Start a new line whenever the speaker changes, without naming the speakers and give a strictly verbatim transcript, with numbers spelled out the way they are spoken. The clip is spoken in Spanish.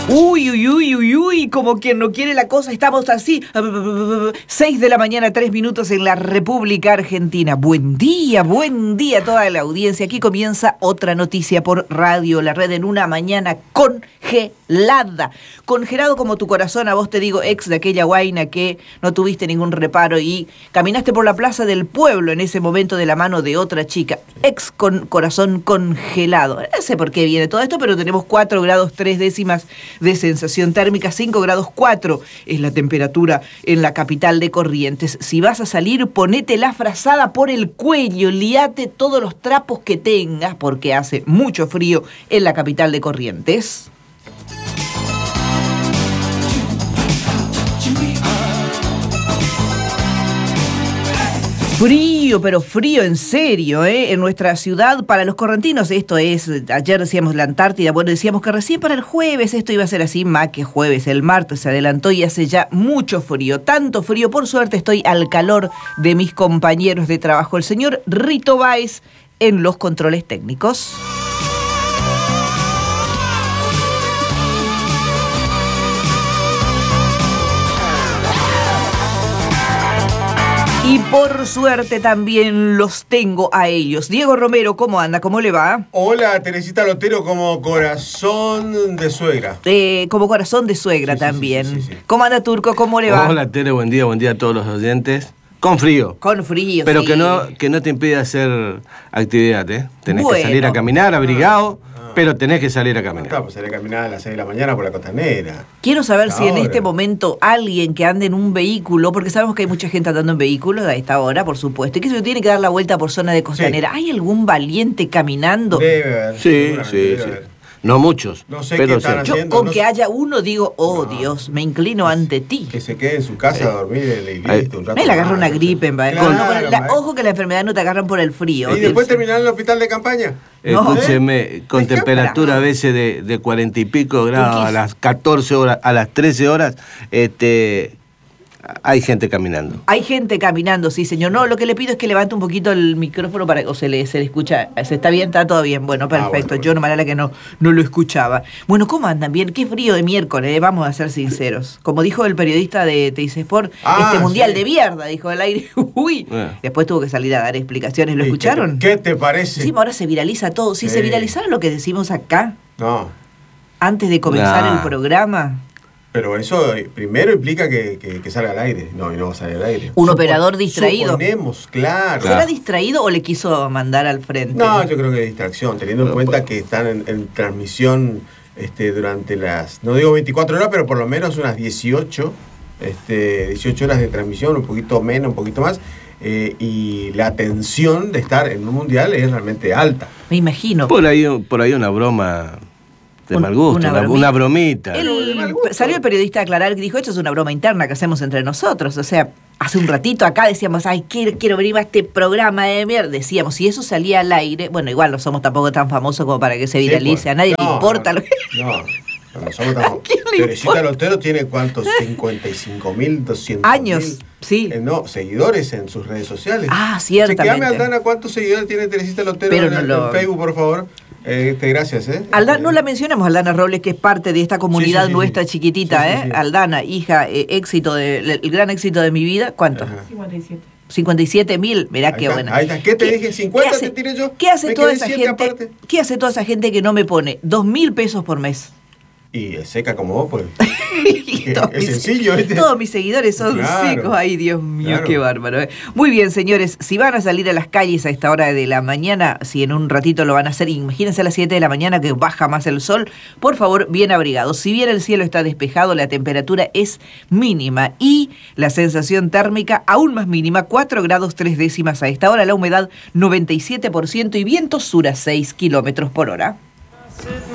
Uy, uy, uy, uy, uy, como quien no quiere la cosa, estamos así. Seis de la mañana, tres minutos en la República Argentina. Buen día, buen día a toda la audiencia. Aquí comienza otra noticia por Radio La Red en una mañana congelada. Congelado como tu corazón, a vos te digo, ex de aquella guaina que no tuviste ningún reparo y caminaste por la plaza del pueblo en ese momento de la mano de otra chica. Ex con corazón congelado. No sé por qué viene todo esto, pero tenemos cuatro grados tres décimas de sensación térmica, cinco grados cuatro es la temperatura en la capital de Corrientes. Si vas a salir, ponete la frazada por el cuello, liate todos los trapos que tengas, porque hace mucho frío en la capital de Corrientes. Frío, pero frío en serio, ¿eh? En nuestra ciudad, para los correntinos, esto es, ayer decíamos la Antártida, bueno, decíamos que recién para el jueves esto iba a ser así, más que jueves, el martes se adelantó y hace ya mucho frío, tanto frío, por suerte estoy al calor de mis compañeros de trabajo, el señor Rito Báez en los controles técnicos. Y por suerte también los tengo a ellos. Diego Romero, ¿cómo anda? ¿Cómo le va?
Hola, Teresita Lotero, como corazón de suegra.
Eh, como corazón de suegra
sí, sí,
también.
Sí, sí, sí, sí.
¿Cómo anda, Turco? ¿Cómo le va?
Hola, Tere, buen día, buen día a todos los oyentes. Con frío.
Con frío,
Pero
sí.
que no, que no te impide hacer actividad, ¿eh? Tenés
bueno.
que salir a caminar, abrigado,
Ah.
pero tenés que salir a caminar.
Está, pues salir a caminar a las seis de la mañana por la costanera.
Quiero saber si en
Ahora.
este momento alguien que ande en un vehículo, porque sabemos que hay mucha gente andando en vehículos a esta hora, por supuesto, y que se tiene que dar la vuelta por zona de costanera. Sí. ¿Hay algún valiente caminando?
Debe haber.
Sí, sí,
debe
sí.
haber.
No muchos.
No sé
pero
qué están
sí.
Yo
haciendo,
con
no
que
sé.
haya uno digo, oh
No.
Dios, me inclino ante ti.
Que se quede en su casa a dormir y listo, un rato.
Me le agarra
más,
una
no sé.
gripe, en
Claro,
con, con la,
ma-
ojo que la enfermedad no te agarran por el frío.
Y después
El-
terminar en el hospital de campaña.
No.
Escúcheme, con
Dejá
temperatura
para-
a veces de, de cuarenta y pico
¿Por
grados
qué?
a las catorce horas, a las trece horas, este, hay gente caminando.
Hay gente caminando, sí, señor. No, lo que le pido es que levante un poquito el micrófono para que o se le, se le escucha. ¿Se está bien? ¿Está todo bien? Bueno, perfecto.
Ah, bueno, bueno.
Yo no manera que no, no lo escuchaba. Bueno, ¿cómo andan? Bien. Qué frío de miércoles, eh, vamos a ser sinceros. Como dijo el periodista de T I C Sport,
Ah,
este mundial
sí.
de mierda, dijo el aire. Uy.
Eh.
Después tuvo que salir a dar explicaciones. ¿Lo
¿Y
escucharon?
¿Qué te, qué te parece?
Sí, ahora se viraliza todo. Si
Sí.
se viralizara lo que decimos acá,
No,
antes de comenzar
Nah.
el programa,
pero eso eh, primero implica que, que, que salga al aire. No, y no va a salir al aire.
Un
Supo-
operador distraído.
Suponemos, claro.
¿será distraído o le quiso mandar al frente?
No, yo creo que es distracción, teniendo en cuenta que están en, en transmisión este, durante las, no digo veinticuatro horas, pero por lo menos unas dieciocho, este, dieciocho horas de transmisión, un poquito menos, un poquito más, eh, y la tensión de estar en un mundial es realmente alta.
Me imagino.
Por ahí, por ahí una broma de
Un-
mal gusto,
una
una,
bromita.
una bromita.
El-
de mal gusto.
salió el periodista a aclarar que dijo, esto es una broma interna que hacemos entre nosotros. O sea, hace un ratito acá decíamos, ay, quiero, quiero venir a este programa de mierda. Decíamos, si eso salía al aire, bueno, igual no somos tampoco tan famosos como para que se
Sí,
viralice.
pues.
A nadie le
No,
importa
no,
lo que...
No, no, no somos tan...
quién le
Teresita
importa?
Lotero tiene cuántos, cincuenta y cinco mil, doscientos
Años, sí.
Eh, no, seguidores en sus redes sociales.
Ah, ciertamente.
Chequeame, Aldana, cuántos seguidores tiene Teresita Lotero
Pero
en,
no
en
lo-
Facebook, por favor. Eh, este, gracias, ¿eh?
Aldana,
Eh,
no la mencionamos, Aldana Robles, que es parte de esta comunidad
Sí, sí, sí,
nuestra
sí.
chiquitita,
Sí, sí,
¿eh?
sí.
Aldana, hija, eh, éxito de, el, el gran éxito de mi vida. ¿Cuánto?
Ajá.
cincuenta y siete mil, mirá
Ahí
qué
está,
buena.
ahí está. ¿Qué te dije? cincuenta
qué hace-
te tiré yo.
¿Qué hace
Me
toda
quedé
esa
siete
gente?
aparte.
¿Qué hace toda esa gente que no me pone dos mil pesos por mes?
Y es seca como vos, pues.
Y todos
es
mis-
sencillo, ¿viste?
Todos mis seguidores son
Claro.
secos. Ay, Dios mío,
Claro.
qué bárbaro. ¿eh? Muy bien, señores, si van a salir a las calles a esta hora de la mañana, si en un ratito lo van a hacer, imagínense a las siete de la mañana que baja más el sol, por favor, bien abrigados. Si bien el cielo está despejado, la temperatura es mínima y la sensación térmica aún más mínima, cuatro grados tres décimas a esta hora, la humedad noventa y siete por ciento y viento sur a seis kilómetros por hora.